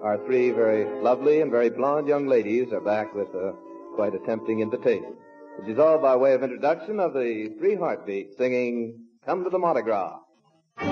our three very lovely and very blonde young ladies are back with quite a tempting invitation. Which is all by way of introduction of the Three Heartbeats singing Come to the Mardi Gras.